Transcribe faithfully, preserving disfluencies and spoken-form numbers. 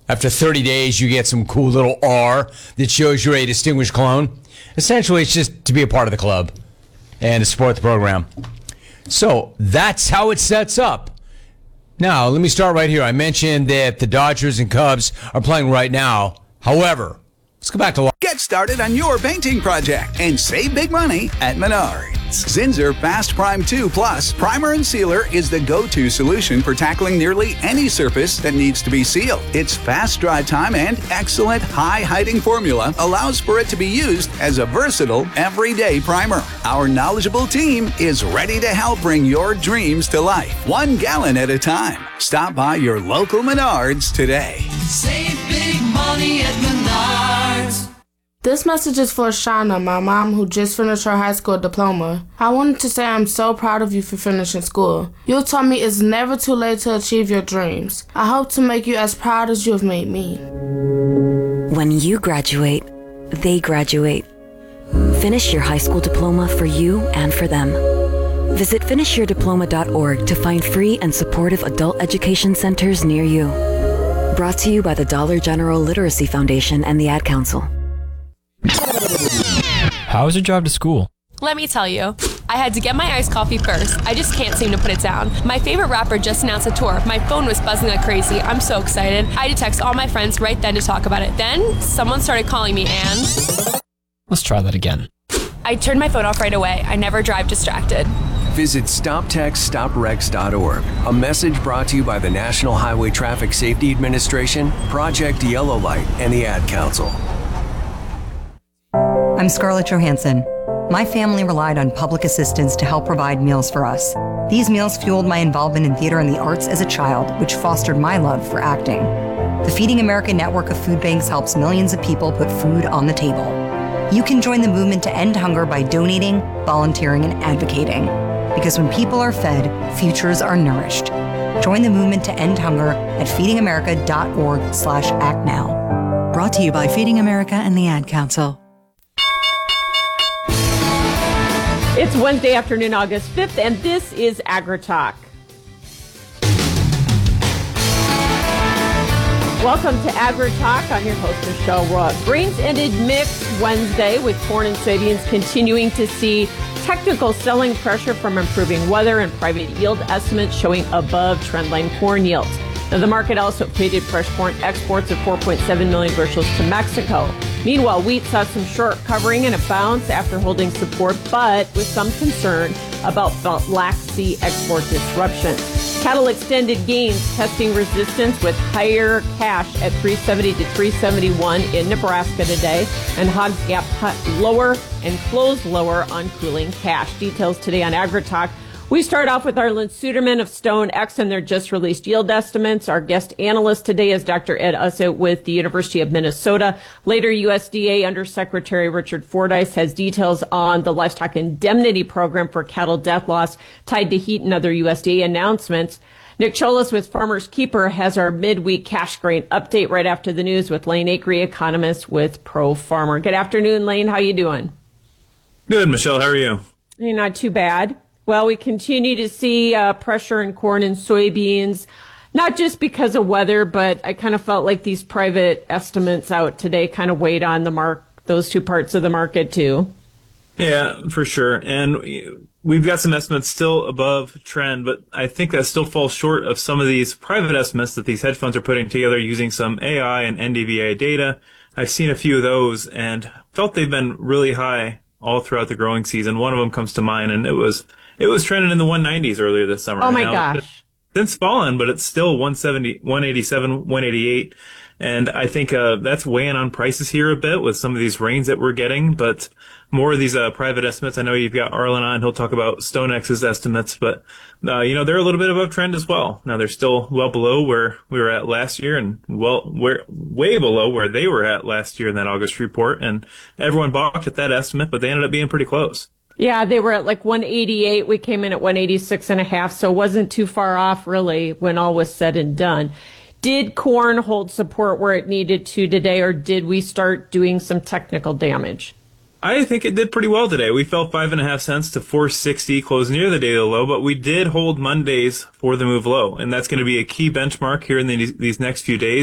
After thirty days, you get some cool little R that shows you're a distinguished clone. Essentially, it's just to be a part of the club and to support the program. So that's how it sets up. Now, let me start right here. I mentioned that the Dodgers and Cubs are playing right now. However, let's go back to... Get started on your painting project and save big money at Menards. Zinsser Fast Prime two Plus Primer and Sealer is the go-to solution for tackling nearly any surface that needs to be sealed. Its fast dry time and excellent high-hiding formula allows for it to be used as a versatile, everyday primer. Our knowledgeable team is ready to help bring your dreams to life, one gallon at a time. Stop by your local Menards today. Save big money at Menards. This message is for Shauna, my mom who just finished her high school diploma. I wanted to say I'm so proud of you for finishing school. You taught me it's never too late to achieve your dreams. I hope to make you as proud as you have made me. When you graduate, they graduate. Finish your high school diploma for you and for them. Visit finish your diploma dot org to find free and supportive adult education centers near you. Brought to you by the Dollar General Literacy Foundation and the Ad Council. How was your drive to school? Let me tell you, I had to get my iced coffee first. I just can't seem to put it down. My favorite rapper just announced a tour. My phone was buzzing like crazy. I'm so excited. I had to text all my friends right then to talk about it. Then, someone started calling me and... Let's try that again. I turned my phone off right away. I never drive distracted. Visit stop text stop wrecks dot org. A message brought to you by the National Highway Traffic Safety Administration, Project Yellow Light, and the Ad Council. I'm Scarlett Johansson. My family relied on public assistance to help provide meals for us. These meals fueled my involvement in theater and the arts as a child, which fostered my love for acting. The Feeding America network of food banks helps millions of people put food on the table. You can join the movement to end hunger by donating, volunteering, and advocating. Because when people are fed, futures are nourished. Join the movement to end hunger at feeding america dot org slash act now. Brought to you by Feeding America and the Ad Council. It's Wednesday afternoon, August fifth, and this is AgriTalk. Welcome to AgriTalk. I'm your host, Michelle Rook. Grains ended mixed Wednesday with corn and soybeans continuing to see technical selling pressure from improving weather and private yield estimates showing above trendline corn yields. Now, the market also faded fresh corn exports of four point seven million bushels to Mexico. Meanwhile, wheat saw some short covering and a bounce after holding support, but with some concern about Black Sea export disruption. Cattle extended gains, testing resistance with higher cash at three seventy to three seventy-one in Nebraska today, and hogs gap cut lower and closed lower on cooling cash. Details today on AgriTalk. We start off with Arlen Suderman of StoneX and their just released yield estimates. Our guest analyst today is Doctor Ed Usset with the University of Minnesota. Later, U S D A Undersecretary Richard Fordyce has details on the livestock indemnity program for cattle death loss tied to heat and other U S D A announcements. Nick Cholas with Farmers Keeper has our midweek cash grain update right after the news with Lane Acree, economist with Pro Farmer. Good afternoon, Lane. How you doing? Good, Michelle. How are you? You're not too bad. Well, we continue to see uh, pressure in corn and soybeans, not just because of weather, but I kind of felt like these private estimates out today kind of weighed on the mark, those two parts of the market too. Yeah, for sure. And we've got some estimates still above trend, but I think that still falls short of some of these private estimates that these hedge funds are putting together using some A I and N D V A data. I've seen a few of those and felt they've been really high all throughout the growing season. One of them comes to mind, and it was It was trending in the one nineties earlier this summer. Oh, my now, gosh. It's since fallen, but it's still one seventy, one eighty-seven, one eighty-eight. And I think uh, that's weighing on prices here a bit with some of these rains that we're getting. But more of these uh, private estimates. I know you've got Arlen on. He'll talk about StoneX's estimates. But, uh, you know, they're a little bit above trend as well. Now, they're still well below where we were at last year and well, we're way below where they were at last year in that August report. And everyone balked at that estimate, but they ended up being pretty close. Yeah, they were at like one eighty-eight. We came in at one eighty-six and a half, so it wasn't too far off really when all was said and done. Did corn hold support where it needed to today, or did we start doing some technical damage? I think it did pretty well today. We fell five and a half cents to four sixty, closed near the daily low, but we did hold Mondays for the move low, and that's going to be a key benchmark here in the, these next few days.